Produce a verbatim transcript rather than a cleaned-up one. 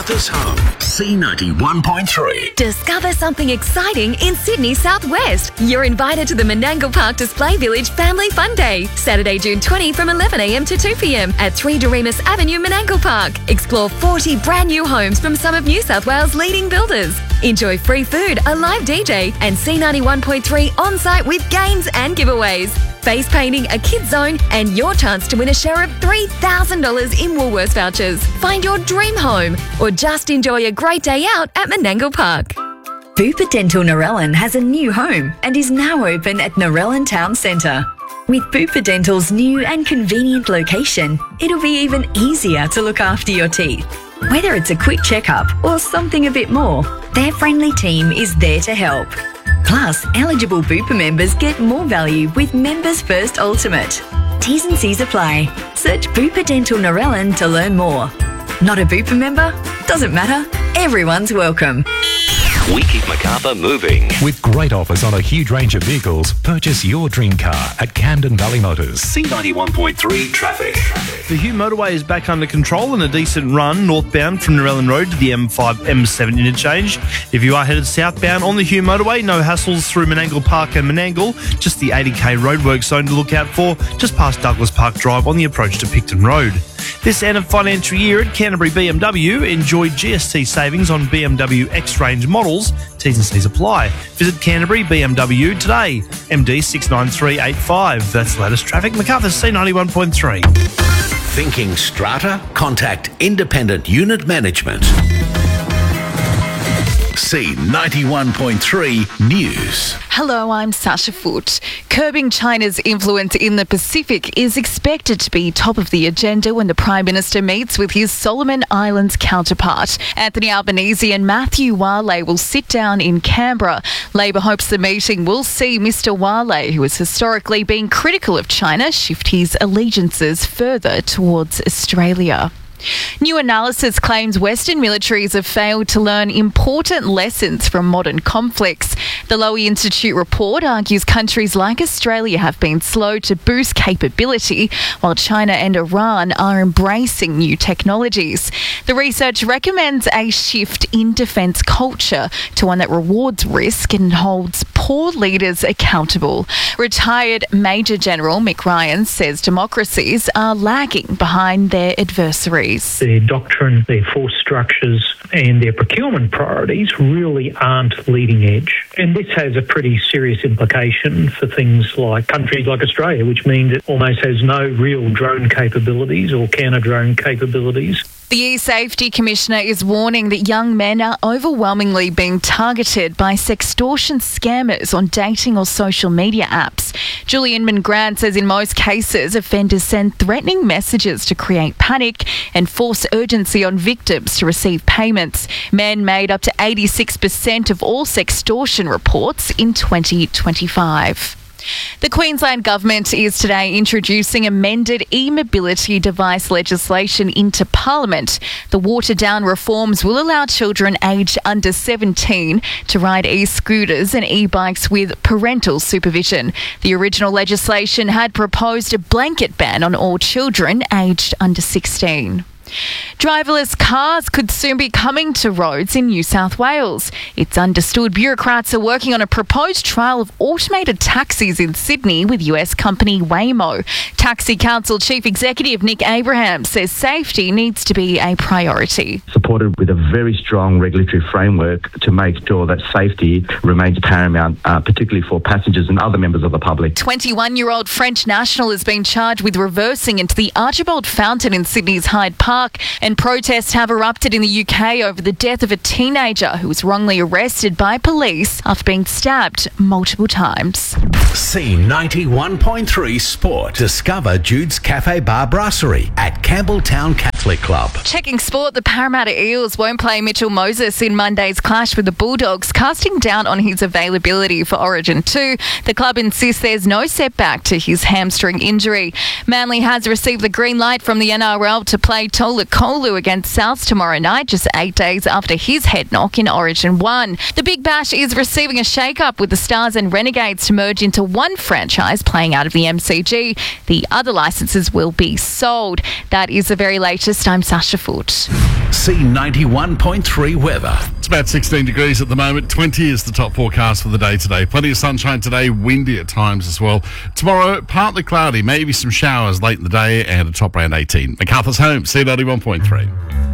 MacArthur's home, C ninety-one point three. Discover something exciting in Sydney Southwest. You're invited to the Menangle Park Display Village Family Fun Day, Saturday, June twentieth from eleven a m to two p m at three Doremus Avenue, Menangle Park. Explore forty brand new homes from some of New South Wales' leading builders. Enjoy free food, a live D J, and C ninety-one point three on-site with games and giveaways. Face painting, a kids zone, and your chance to win a share of three thousand dollars in Woolworths vouchers. Find your dream home or just enjoy a great day out at Menangle Park. Bupa Dental Narellan has a new home and is now open at Narellan Town Centre. With Bupa Dental's new and convenient location, it'll be even easier to look after your teeth. Whether it's a quick checkup or something a bit more, their friendly team is there to help. Plus, eligible Bupa members get more value with Members First Ultimate. T's and C's apply. Search Bupa Dental Narellan to learn more. Not a Bupa member? Doesn't matter. Everyone's welcome. We keep MacArthur moving. With great offers on a huge range of vehicles, purchase your dream car at Camden Valley Motors. C ninety-one point three traffic. The Hume motorway is back under control and a decent run northbound from Narellan Road to the M five M seven interchange. If you are headed southbound on the Hume motorway, no hassles through Menangle Park and Menangle. Just the eighty k roadwork zone to look out for, just past Douglas Park Drive on the approach to Picton Road. This end of financial year at Canterbury B M W, enjoy G S T savings on B M W X-Range models. T's and C's apply. Visit Canterbury B M W today. M D six nine three eight five. That's the latest traffic. MacArthur C ninety-one point three. Thinking strata? Contact Independent Unit Management. C ninety-one point three News. Hello, I'm Sasha Foote. Curbing China's influence in the Pacific is expected to be top of the agenda when the Prime Minister meets with his Solomon Islands counterpart. Anthony Albanese and Matthew Wale will sit down in Canberra. Labor hopes the meeting will see Mister Wale, who has historically been critical of China, shift his allegiances further towards Australia. New analysis claims Western militaries have failed to learn important lessons from modern conflicts. The Lowy Institute report argues countries like Australia have been slow to boost capability, while China and Iran are embracing new technologies. The research recommends a shift in defence culture to one that rewards risk and holds poor leaders accountable. Retired Major General Mick Ryan says democracies are lagging behind their adversaries. Their doctrine, their force structures and their procurement priorities really aren't leading edge. And this has a pretty serious implication for things like countries like Australia, which means it almost has no real drone capabilities or counter-drone capabilities. The E-Safety Commissioner is warning that young men are overwhelmingly being targeted by sextortion scammers on dating or social media apps. Julian Mangrant says in most cases, offenders send threatening messages to create panic and force urgency on victims to receive payments. Men made up to eighty-six percent of all sextortion reports in twenty twenty-five. The Queensland Government is today introducing amended e-mobility device legislation into Parliament. The watered-down reforms will allow children aged under seventeen to ride e-scooters and e-bikes with parental supervision. The original legislation had proposed a blanket ban on all children aged under sixteen. Driverless cars could soon be coming to roads in New South Wales. It's understood bureaucrats are working on a proposed trial of automated taxis in Sydney with U S company Waymo. Taxi Council Chief Executive Nick Abraham says safety needs to be a priority. Supported with a very strong regulatory framework to make sure that safety remains paramount, uh, particularly for passengers and other members of the public. twenty-one-year-old French national has been charged with reversing into the Archibald Fountain in Sydney's Hyde Park. And protests have erupted in the U K over the death of a teenager who was wrongly arrested by police after being stabbed multiple times. C ninety-one point three Sport. Discover Jude's Cafe Bar Brasserie at Campbelltown Catholic Club. Checking sport, the Parramatta Eels won't play Mitchell Moses in Monday's clash with the Bulldogs, casting doubt on his availability for Origin two. The club insists there's no setback to his hamstring injury. Manly has received the green light from the N R L to play Tola Kolu against Souths tomorrow night, just eight days after his head knock in Origin one. The Big Bash is receiving a shake-up with the Stars and Renegades to merge into one franchise playing out of the M C G. The other licences will be sold. That is the very latest. I'm Sasha Foote. C ninety-one point three weather. It's about sixteen degrees at the moment. twenty is the top forecast for the day today. Plenty of sunshine today, windy at times as well. Tomorrow, partly cloudy, maybe some showers late in the day, and a top around eighteen. MacArthur's Home, C ninety-one point three.